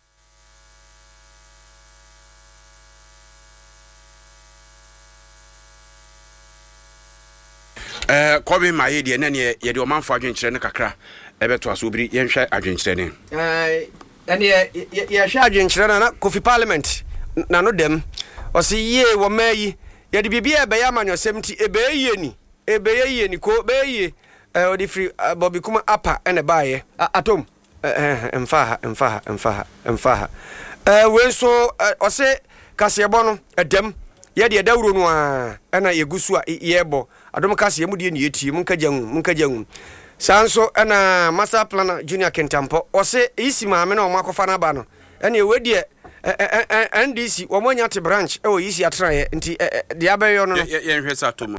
Speaker 1: eh ko bi ma ye de na ne ye de o manfo adwenkyere ne kakra ebeto aso obiri ye nhwe adwenkyere ne
Speaker 5: eh ene ye ye hwe adwenkyere na Kofi Parliament na no dem o se ye wo mayi ye de bibia be ya manyo semti ebe ye ni ebe ye ni ko be ye eh odi free Bobby kuma apa ene baaye atom eh emfa emfa emfa emfa eh we so o se kasebo no edem ye de dawuro no a ena yegusu a yebo adom kase mu de ni yeti mun kajangu mun kajangu sanso ena master planner junior kentampo o se isi maame na o makofa na ba no ena we de N D C womonya te branch e o yisi atraye nti de abeyo no
Speaker 1: ye nhwe sa to mu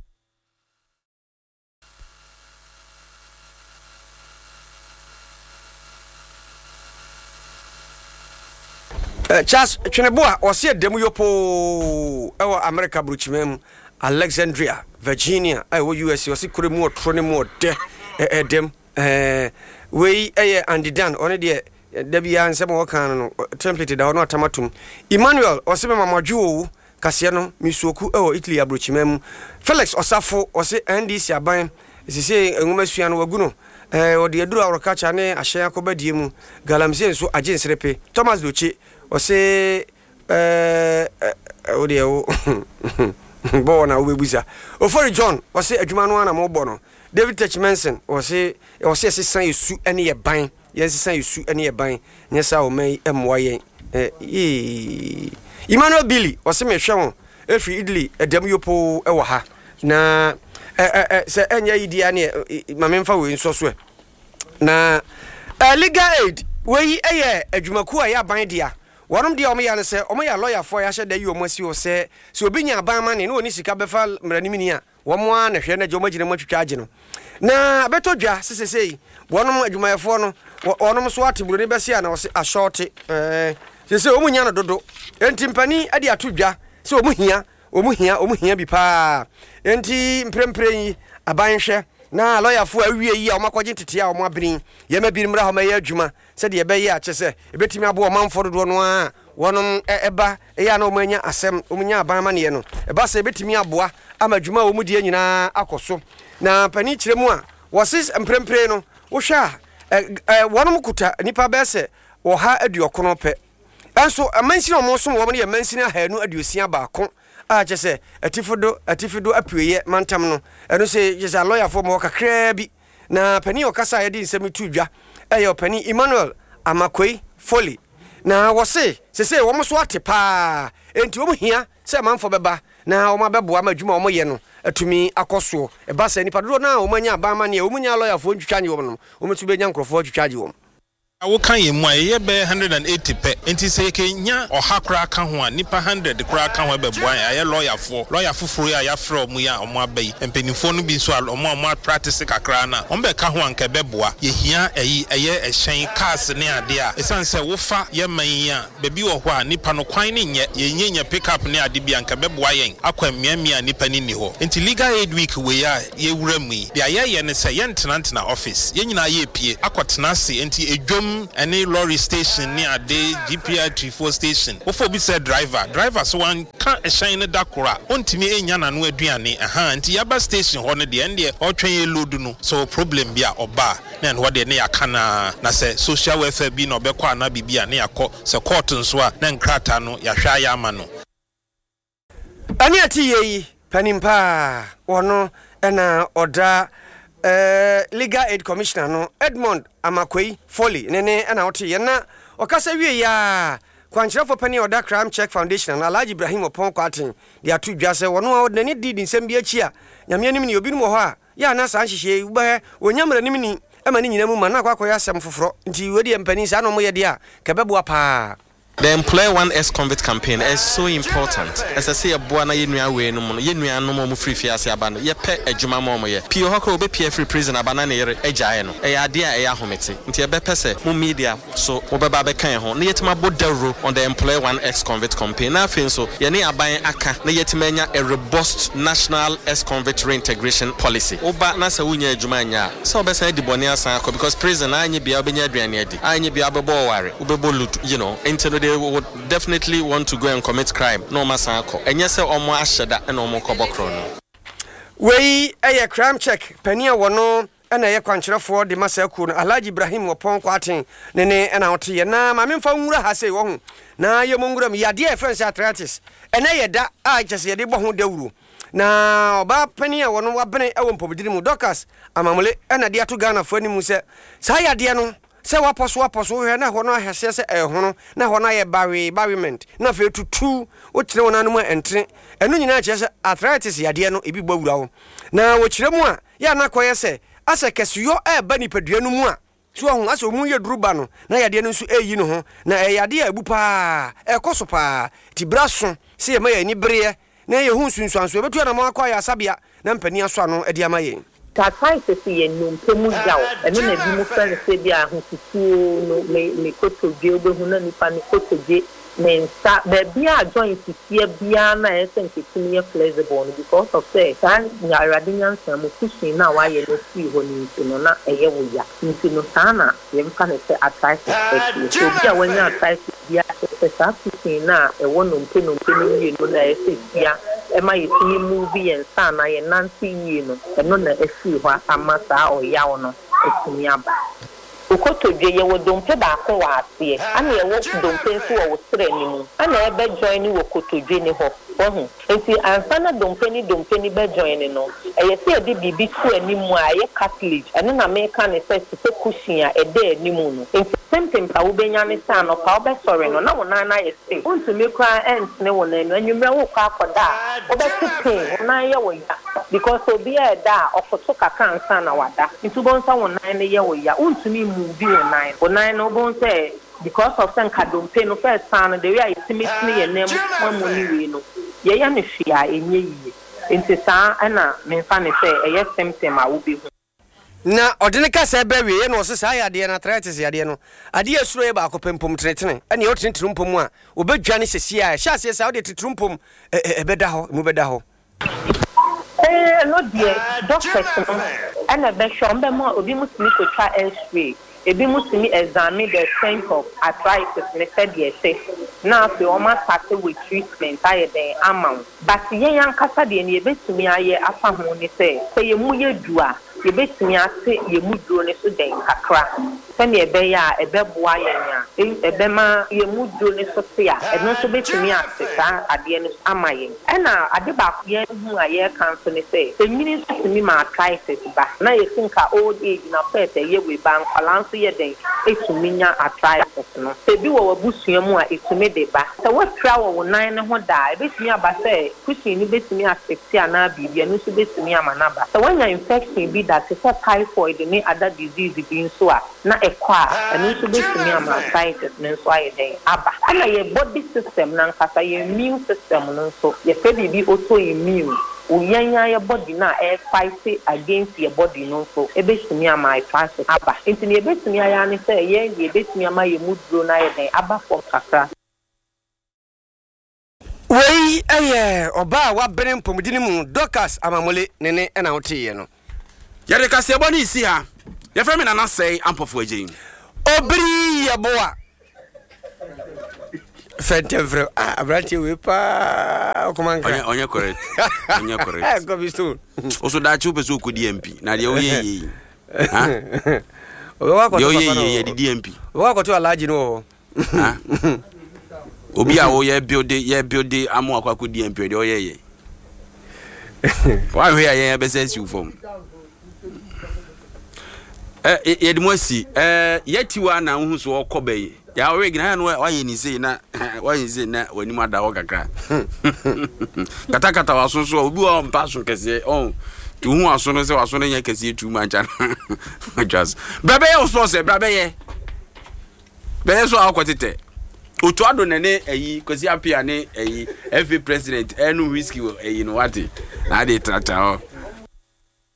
Speaker 5: eh Charles Tweneboa o se demu yopo e wo America bruchimem Alexandria Virginia e wo U S o se kure mu otro ne mu de e dem eh we eh Andidan one de Debia and Samo Can template da no atamatum Emmanuel osebe mamadwo kase no misuoku e Italy abrochimem Felix Osafo ose N D C aban sise enwumasua no wagu no eh odi eduru awroka cha ne ahye akobadie mu galamse nso agensrepe Thomas Doche ose eh odi e bo na obebuza Ofori John ose adwuma no ana mo bo no David Techmenson ose ose sesan yesu ene ye ban yes san yesu ene ye ban nyesa o mai emwaye eh Emmanuel Billy ose me hwe won efi Italy edam yopo e wo ha na eh eh se enya idi ane mamemfa we nso so na uh, legal aid we eye adwumaku a ya ban dia wonom dia omo ya ne se omo ya lawyer for ya hye da yi omo asi o se se obi nya ban ma ne no ni sika befa mranimini a womo a na hwe na jomo gine mo twitwa age no na beto dwa sesesei wonom adwumayefo no wonom so ateburo ne bese a na wo se a short eh sese omo nya no dodo enti mpani ade ato dwa se omo hia omo hia omo hia bi pa enti mprempren yi aban hwe na lawyer fo awie yi a omakwaje tete a omo abrin ye ma bi mra ho ma ye adwuma se de ebe ye a chese ebetimi abo omanfo dodo no a wonom eba ya na omanya asem omunya aban ma ne no eba se ebetimi aboa ama adwuma omu die nyina akoso na pani kiremu a wosis mprempre no wo hwa wonom kuta nipa bese wo ha aduokono pe enso amansi omo so wo ne amansi na hanu aduosia baako a chese atifodo atifodo apueye mantam no eno se jesa lawyer for mo kakra bi na pani okasa ye di nsemi tudwa eyo pani Emmanuel Amakoi Foley na wo se sese wo mo so atepa enti wo mo hia se manfo beba na wo ma beboa madwuma wo mo ye no atumi akoso e ba se nipa do na wo manya ba ma ne wo munya lawyer for ntwitwa wo no wo metu be nya nkrofo ntwitwa wo
Speaker 15: awo kan ye mu aye be one hundred eighty pe enti se kenya oha kra ka ho a nipa one hundred kra ka ho be boan aye lawyer for lawyer fufuru ya ya fra omu ya omu abai empenifo no bi so omu omu practice kakra na on be ka ho anka be boa ye hia ayi aye ehyen cars ne ade a esan se wo fa ye man ya bebi wo ho a nipa no kwan ne nye ye nyenya pick up ne ade bi anka be boa yen akwammiamia nipa ni ni ho enti legal aid week we ya ye wura mu bi aye ye ne se ye ntenantena office ye nyina ye pie akotena se enti edwom any lorry station near the G P I thirty-four station. Before we said driver, driver so one can't shine a dakura. Untimi enyana no eduane. Aha, anti yaba station hone the end or train load no. So problem bia oba. Then what they near kana na se social welfare be no bekwa na bibia near court se court nswa then krata no ya hwa ya ma no.
Speaker 5: Ani ati yi panimpa wono ena oda Uh, legal aid commissioner no Edmond Amakoi Foley nene ana ote ye na okasa wie ya kwankyerefo pani oda crime check foundation na Alhaji Ibrahim Opon Kwatin dia tu dwase wono nani di nsem bi achi a nyame anim ni obi no ho a ya na san hihye uba onyamra nim ni ama ni nyina mu ma na akwakoya asem foforo nti wedi empani sa no mo ye dia kebeboa pa.
Speaker 16: The Employer One S Convict campaign is so important. As I say, a boy na yenua we no mo yenua no mo free fiase abano ye pe adwuma mo mo ye pio hokro be P F free prison abana na yere agyae no e ade a e ahomete nti e be pese mo media so wo be ba be kan ho na yetima bodaro on the Employer One S Convict campaign na afin so ye ne aban aka na yetima nya a robust national S Convict reintegration policy oba na sa wunya adwuma nya so be say di bone asan akọ because prison anya bia obenya aduane adi anya bia bebo ware obebo lut you know into they would definitely want to go and commit crime. No masako. And yes, omo ashada and omo kobokro no.
Speaker 5: We a crime check. Penia wono and a kwanchera for the masaku no Alhaji Ibrahim Opon Kwatin nene and out here na ma memfa nwura ha say wo na ye mongura mi ya dear friends arthritis and ye da a just ye de bo ho dawuru na oba penia wono wabene e wo mpobidiri mu doctors amamule and de ato Ghana fo animu se sa ya de no se waposo waposo hwe na hono ahese se ehono na hono ye bawe bawement na fe tutu o kire wona no mu entre enu nyina kire se arthritis yade no ebi bawura wo na wo kire mu a ya na koye se ase kesuyo e ba ni padua no mu a so ho ase omu ye duruba no na yade no nso eyi no ho na e yade a ebu pa e koso pa ti braso se ye ma ye ni bere na ye hu sunsuanso e betu na ma akwa ya sabia na mpani aso ano e di amaye
Speaker 17: Tataise si enum pemu jaw eno na bi mu fere se bia hosusu no me me kotoje obehu na nipa ni kotoje me nsa be bia joint tie bia na esen kitini flexible because of say san nyarade nyansa mu kushin na wa ye no si ho ni no na eye wo ya nti no sana ye mfa ne se ataise so bia wanya ataise bia se sa kushin na e wono mpeno mpeno ni no na ese bia ema yetini movie en sana ye nansi yi no eno na efi ho amasa o yawo no etumi aba ukotoje ye wo dompe ba ko wa ase ana ye wo dompe nso wo sere ni mu ana e be join ni wo kotoje ni ho ohu enti ansana dompe ni dompe ni be join ni no e ye se e di bibi tu ani mu a ye cartilage ene na me ka ne se se cushion a e de ani mu no enti something pa wo benya ne sa no pa wo be sorry no na wo na na ye se untu me kwa ent ne wo na enu anwumra wo kwa akoda wo be tipping wo na ye wo ya because obi e da ofoto kaka ansa na wada ntubon sa won nan ne ye wo ya untumi move won nan won nan no bon say because of some kadompe no first time the way I estimate ne nem one money we no ye ya ne hwia enye yi enti sa na me fa ne say e ye symptom a wo bi hu
Speaker 5: na odene ka se be we no so sa ya de na arthritis ya de no ade asuro ye ba akopempom trenetene ene o trenetrumpom a obedwane sesi a sha se sa o de tetrumpom e beda ho mu beda ho
Speaker 17: eh no die doctor no ana be sho mbe mo obi musimi ko try x-ray ebi musimi examine the strength of arthritis ne said yes na fe o ma start with treatment aye den amount but yen yan kasa de ne ebetumi aye afa ho ne say say ye mu ye du a ebetumi ase ye mu duro ne so den kakra sani ebe ya ebe boa yen ya ebe ma ye mu duro ne so se a eno so betumi ase ka ade ne ama yen na ade ba ko yen hu a ye kan so ne say enyini so mi ma arthritis ba na ye think old age na pet ye we ban balance ye den etumi nya arthritis no ebi wo wabusua mu a etumi de ba se wo tra wo nan ne ho da ebetumi aba say kusin ni betumi affect ana bibia no so betumi ama na ba se wanya infection bi that is typhoid ni other disease bi nso a na ekwa eno so betumi ama arthritis ne nso aye den aba ana ye body system na nkasa ye immune system no nso ye fe bi autoimmune uyanya your body na e fight against your body no so ebetumi ama arthritis aba intini ebetumi aya ni say ye ye ebetumi ama ye mudro na ye den aba for kakra
Speaker 5: wei eye oba wa bere mpomdini mu Dorcas Amamole nene na wotiye no
Speaker 1: yare ka se boni isi ha ye frame na na say ampofo agyin
Speaker 5: obri ye boa Fentevre ah abranti we pa okumanka
Speaker 1: onye onye correct onye correct
Speaker 5: go bistu
Speaker 1: oso da chu peso ku D M P na de oye yi ha
Speaker 5: wa ko
Speaker 1: de oye yi de D M P
Speaker 5: wa ko to alaji no
Speaker 1: ha obi a wo ye build ye build amu akwa ku D M P de oye yi wa hwe ayen be sense you form eh ye de mo si eh yetiwa na hu so okobe ya we gina no wa yin sei na wa yin sei na wani ma da wo kakra kata kata wa so so obi wa mpa so kese on tu hu aso no se wa so no nya kese tu ma ncha just bebe ye so se bebe ye bebe so akwotete otu ado nene eyi kwesi apia ne eyi F A president enu whiskey eyi no wate na de trata o